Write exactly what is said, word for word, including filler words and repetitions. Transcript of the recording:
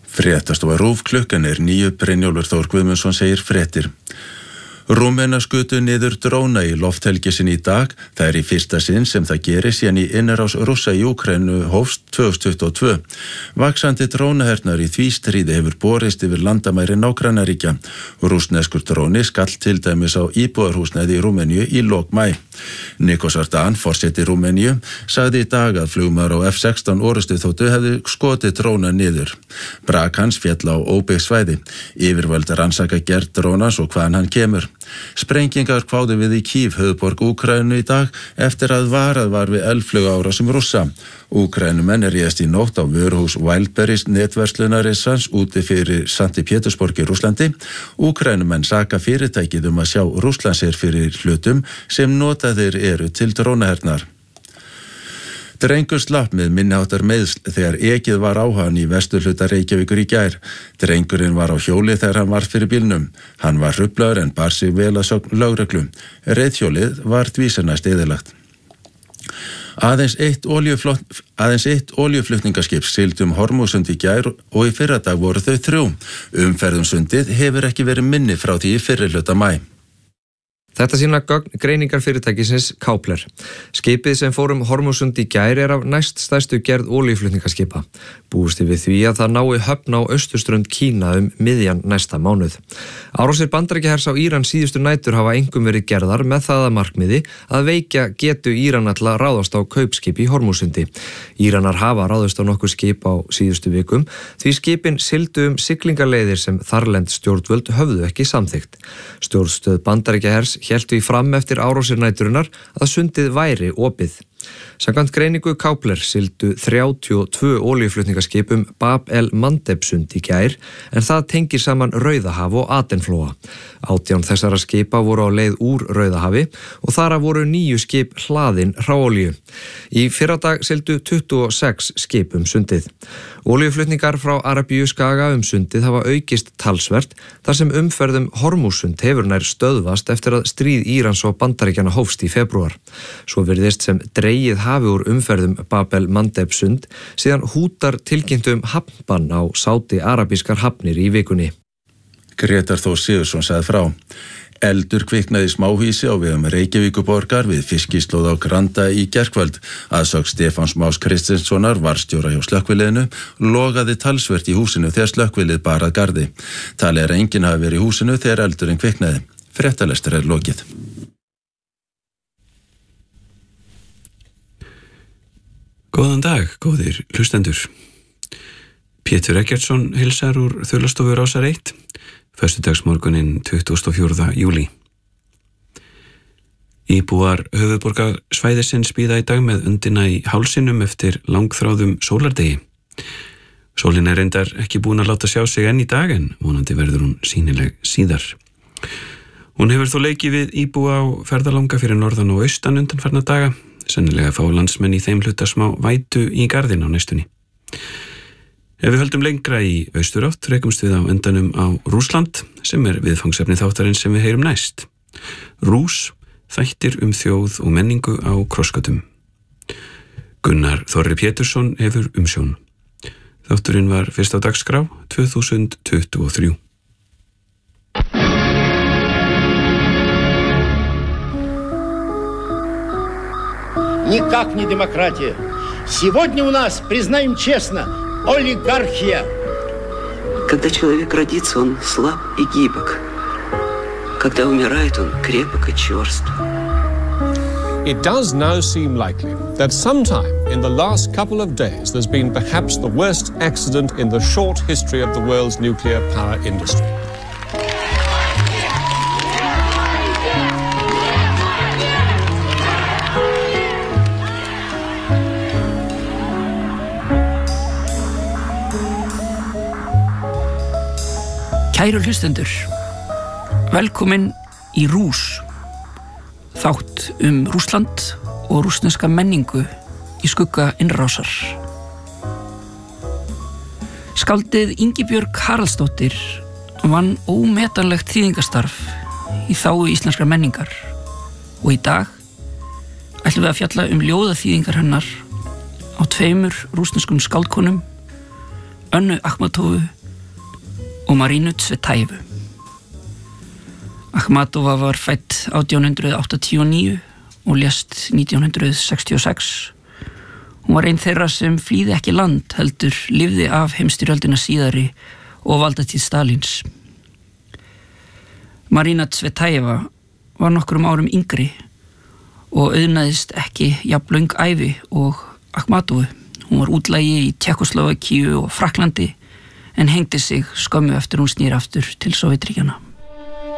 Fréttastofa RÚV, klukkan er níu, Brynjólfur Þór Guðmundsson segir fréttir. Rúmenar skutu niður dróna í lofthelgi í dag. Það er í fyrsta sinn sem það gerir síðan í innrás Rússa í Úkraínu hófst tvö þúsund tuttugu og tvö. Vaxandi drónahernaður í því stríði hefur borist yfir landamæri nágrannaríkja. Rússneskur dróni skall til dæmis á íbúðarhúsnæði í Rúmeníu í lok maí. Nikos Vardan, forseti Rúmeníu, sagði í dag að flugmaður á F sextán orrustuþotu hefði skotið dróna niður. Brak hans féll á óbyggt svæði. Yfirvöld rannsaka gerð drónans og hvaðan hann kemur. Sprengingar kváðu við í Kív, höfuðborg Úkraínu í dag, eftir að varað var við eldflugárásum Rússa. Úkraínumenn réðust í nótt á vöruhús Wildberries netverslunarins úti fyrir Santi Pétursborg í Rússlandi. Úkraínumenn saka fyrirtækið um að sjá Rússlandsher fyrir hlutum sem notaðir eru til drónahernar. Drengur slapp með minniháttar meiðsl þegar ekið var á hann í vesturhluta Reykjavíkur í gær. Drengurinn var á hjóli þegar hann var fyrir bílnum. Hann var hruflaður en bar sig vel að sögn lögreglu. Reiðhjólið var tvísarnæst eyðilagt. Aðeins eitt, aðeins eitt olíuflutningaskip sigldi um Hormúsund í gær og í fyrradag voru þau þrjú. Umferð um sundið hefur ekki verið minni frá því í fyrri hluta maí. Þetta sýna greiningar fyrirtækisins Kaupler. Skipið sem fór um Hormúsund í gær er af næst stærstu gerð olíuflutningaskipa. Búist við því að það nái höfn á austurströnd Kína um miðjan næsta mánuð. Árásir Bandaríkjahers á Íran síðustu nætur hafa einkum verið gerðar með það að markmiði að veikja getu Írana til að ráðast á kaupskip í Hormúsundi. Íranar hafa ráðast á nokkur skip á síðustu vikum því skipin sigldu um siglingaleiðir sem þarlend stjórnvöld höfðu ekki samþykkt. Stjórnstöð Bandaríkjahers hélt því fram eftir árásir næturinnar að sundið væri opið. Samkvæmt greiningu Kaupler sigldu þrjátíu og tvö olíuflutningaskip um Bab el-Mandeb sund í gær en það tengir saman Rauðahaf og Adenflóa. Átján þessara skipa voru á leið úr Rauðahafi og þar af voru níu skip hlaðin hráolíu. Í fyrradag sigldu tuttugu og sex skip um sundið. Olíuflutningar frá Arabíuskaga um sundið hafa aukist talsvert þar sem umferðum Hormúsund hefur nær stöðvast eftir að stríð Írans og Bandaríkjanna hófst í febrúar. Svo virðist sem dregið hafi úr umferðum Bab el-Mandeb sund síðan Hútar tilkynntu um hafnbann á sádi-arabískar hafnir í vikunni. Grétar Þór Sigurðsson sagði frá. Eldur kviknaði í smáhýsi á vegum Reykjavíkurborgar við fiskislóð á Granda í gærkvöld. Að sögn Stefáns Más Kristinssonar, varðstjóra hjá slökkviliðinu, logaði talsvert í húsinu þegar slökkvilið bar að garði. Talið er að enginn hafi verið í húsinu þegar eldurinn kviknaði. Fréttalestur er lokið. Góðan dag, góðir hlustendur. Pétur Eggertsson hilsar úr Þjóðlastofu Rásar eitt, föstudagsmorguninn tuttugasta og fjórða júlí. Íbúar höfuðborgarsvæðisins bíða í dag með undina í hálsinum eftir langþráðum sólardegi. Sólin er reyndar ekki búin að láta sjá sig enn í dag en vonandi verður hún sýnileg síðar. Hún hefur þó leikið við íbúa á ferðalanga fyrir norðan og austan undanfarna daga. Sennilega fá landsmenn í þeim hluta smá vætu í garðin á næstunni. Ef við höldum lengra í austurátt rekumst við á endanum á Rússland sem er viðfangsefni þáttarins sem við heyrum næst. Rúss, þættir um þjóð og menningu á krossgötum. Gunnar Þorri Pétursson hefur umsjón. Þátturinn var fyrst á dagskrá tvö þúsund tuttugu og þrjú. Никак не демократия. Сегодня у нас, признаем честно, олигархия. Когда человек родится, он слаб и гибок. Когда умирает, он крепок и черств. It does now seem likely that sometime in the last couple of days there's been perhaps the worst accident in the short history of the world's nuclear power industry. Kæru hlustendur, velkomin í Rúss, þátt um Rússland og rússneska menningu í skugga innrásar. Skáldið Ingibjörg Haraldsdóttir vann ómetanlegt þýðingastarf í þágu íslenskrar menningar og í dag ætlum við að fjalla um ljóðaþýðingar hennar á tveimur rússneskum skáldkonum, Önnu Akhmatovu og Marinu Tsvetajevu. Akhmatova var fædd átján hundrað áttatíu og níu og lést nítján hundrað sextíu og sex. Hún var einn þeirra sem flýði ekki land heldur lifði af heimsstyrjöldina síðari og valdatíð Stalins. Marina Tsvetajeva var nokkrum árum yngri og auðnaðist ekki jafn löng ævi og Akhmatovu. Hún var útlægi í Tékkóslóvakíu og Frakklandi en hengdi sig skömmu eftir hún snýr aftur til Sovétríkjanna.